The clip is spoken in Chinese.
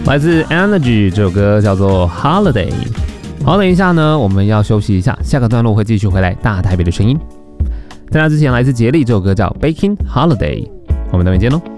来自 Energy 这首歌叫做 Holiday。好，等一下呢，我们要休息一下，下个段落会继续回来大台北的声音。在那之前，来自杰力这首歌叫 Baking Holiday， 我们等会见喽。